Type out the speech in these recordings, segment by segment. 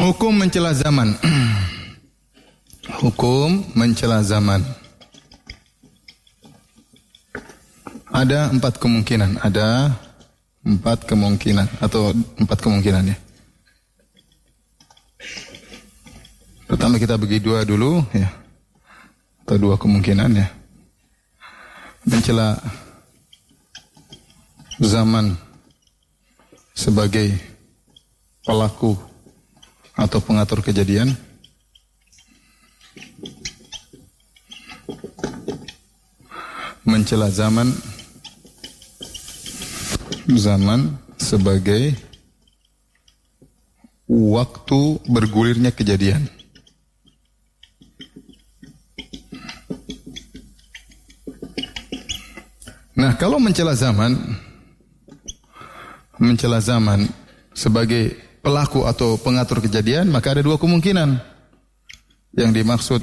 Hukum mencela zaman. Hukum mencela zaman. Ada 4 kemungkinan. Ada 4 kemungkinan atau 4 kemungkinan ya. Pertama kita bagi 2 dulu ya. Atau 2 kemungkinan ya. Mencela zaman sebagai pelaku atau pengatur kejadian. Mencela zaman sebagai waktu bergulirnya kejadian. Nah, kalau mencela zaman sebagai pelaku atau pengatur kejadian, maka ada 2 kemungkinan. Yang dimaksud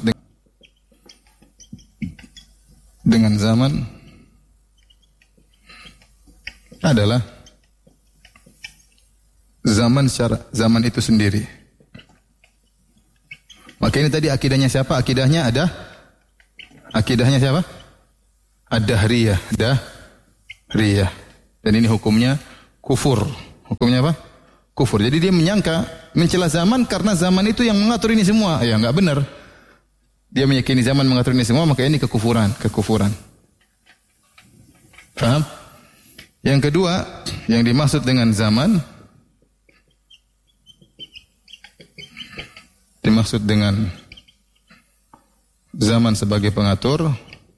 dengan zaman adalah zaman itu sendiri. Maka ini tadi akidahnya siapa? Akidahnya siapa? Ad-Dahriyah. Dan ini hukumnya kufur. Hukumnya apa? Kufur. Jadi dia menyangka mencela zaman karena zaman itu yang mengatur ini semua. Ya, enggak benar. Dia meyakini zaman mengatur ini semua, maka ini kekufuran. Paham? Yang kedua, yang dimaksud dengan zaman sebagai pengatur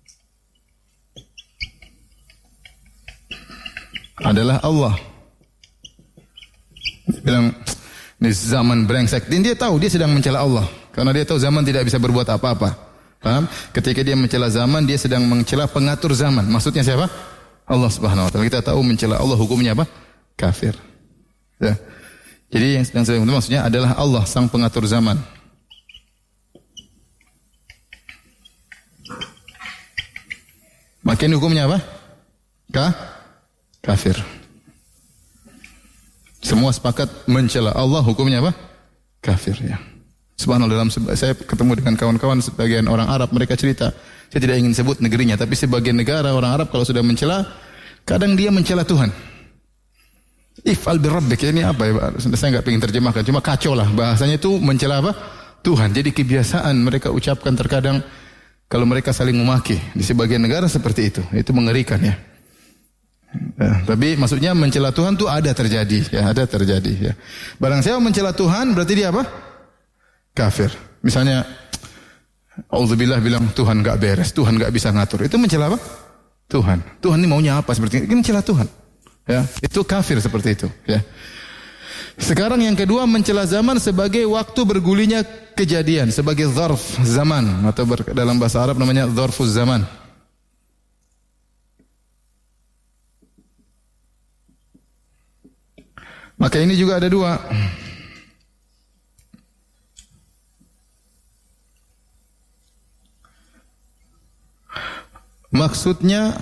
adalah Allah. Dia bilang, ini zaman brengsek. Dan dia tahu dia sedang mencela Allah. Karena dia tahu zaman tidak bisa berbuat apa-apa. Paham? Ketika dia mencela zaman, dia sedang mencela pengatur zaman. Maksudnya siapa? Allah Subhanahu wa taala. Kita tahu mencela Allah hukumnya apa? Kafir. Ya. Jadi yang saya maksudnya adalah Allah sang pengatur zaman. Makin hukumnya apa? Kafir. Semua sepakat mencela Allah hukumnya apa? Kafir ya. Subhanallah, saya ketemu dengan kawan-kawan sebagian orang Arab, mereka cerita, saya tidak ingin sebut negerinya, tapi sebagian negara orang Arab kalau sudah mencela, kadang dia mencela Tuhan. If'al birabbik, ini apa ya? Saya enggak ingin terjemahkan, cuma kacau lah bahasanya itu mencela apa? Tuhan. Jadi kebiasaan mereka ucapkan terkadang kalau mereka saling memaki di sebagian negara seperti itu. Itu mengerikan ya. Tapi maksudnya mencela Tuhan itu ada terjadi ya. Barang siapa mencela Tuhan berarti dia apa? Kafir. Misalnya auzubillah bilang Tuhan enggak beres, Tuhan enggak bisa ngatur. Itu mencela apa? Tuhan. Tuhan ini maunya apa seperti ini? Mencela Tuhan. Ya, itu kafir seperti itu, ya. Sekarang yang kedua mencela zaman sebagai waktu bergulirnya kejadian, sebagai zarf zaman atau dalam bahasa Arab namanya zarfuz zaman. Maka ini juga ada 2. Maksudnya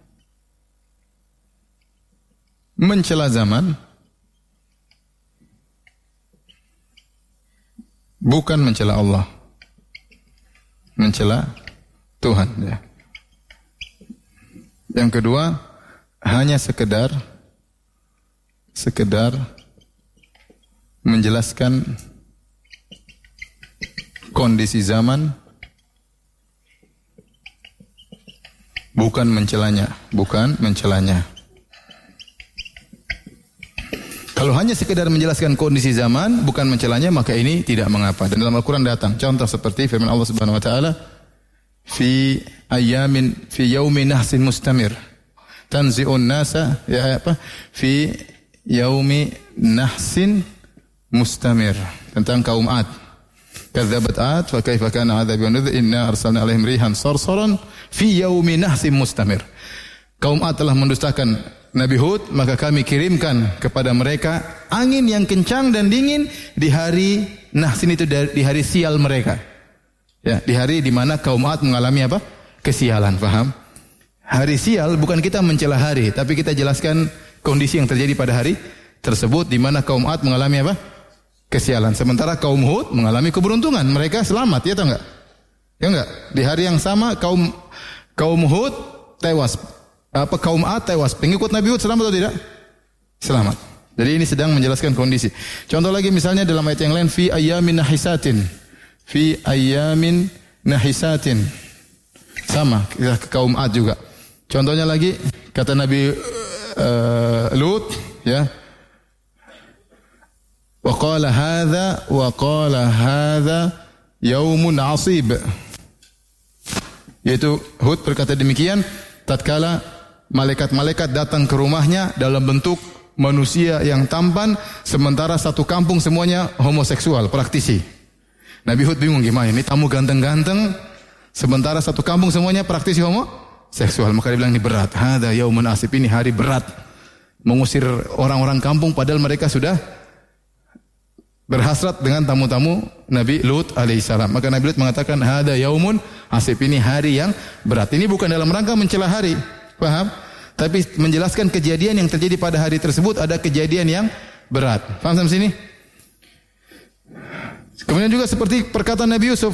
mencela zaman bukan mencela Allah, mencela Tuhan ya. Yang kedua hanya sekedar menjelaskan kondisi zaman, bukan mencelanya. Kalau hanya sekedar menjelaskan kondisi zaman, bukan mencelanya, maka ini tidak mengapa. Dan dalam Al-Quran datang contoh seperti firman Allah Subhanahu Wa Taala, fi yaumin nahsin mustamir, tanzi'un nasa, ya apa? Fi yaumi nahsin mustamir, tentang kaum Ad. Kadzabat Ad fa kaifa kana 'adzabi wa nudhur inna arsalna 'alaihim rihan sarsaran fi yaumi nahsin mustamir. Kaum Ad telah mendustakan Nabi Hud, maka kami kirimkan kepada mereka angin yang kencang dan dingin di hari nahsin, itu di hari sial mereka. Ya, di hari di mana kaum Ad mengalami apa? Kesialan, paham? Hari sial bukan kita mencela hari, tapi kita jelaskan kondisi yang terjadi pada hari tersebut di mana kaum Ad mengalami apa? kesialan. Sementara kaum Hud mengalami keberuntungan. Mereka selamat, ya atau enggak? Ya enggak? Di hari yang sama kaum Hud tewas. Kaum Ad tewas. Pengikut Nabi Hud selamat atau tidak? Selamat. Jadi ini sedang menjelaskan kondisi. Contoh lagi misalnya dalam ayat yang lain, fi ayyamin nahisatin. Fi ayyamin nahisatin. Sama, ke kaum Ad juga. Contohnya lagi kata Nabi Lut, ya. Wa qala hadza yaumun 'asib. Yaitu Hud berkata demikian tatkala malaikat-malaikat datang ke rumahnya dalam bentuk manusia yang tampan, sementara satu kampung semuanya homoseksual, praktisi. Nabi Hud bingung gimana ini tamu ganteng-ganteng, sementara satu kampung semuanya praktisi homoseksual. Maka dia bilang ini berat. Hadza yaumun 'asib, ini hari berat. Mengusir orang-orang kampung padahal mereka sudah berhasrat dengan tamu-tamu Nabi Lut alaihissalam. Maka Nabi Lut mengatakan hadza yaumun asib, ini hari yang berat. Ini bukan dalam rangka mencela hari, paham? Tapi menjelaskan kejadian yang terjadi pada hari tersebut, ada kejadian yang berat. Paham sampai sini? Kemudian juga seperti perkataan Nabi Yusuf,